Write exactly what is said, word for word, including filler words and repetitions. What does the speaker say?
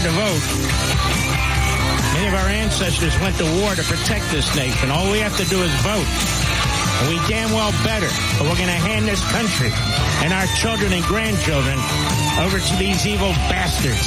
to vote. Many of our ancestors went to war to protect this nation. All we have to do is vote. And we damn well better. But we're going to hand this country and our children and grandchildren over to these evil bastards.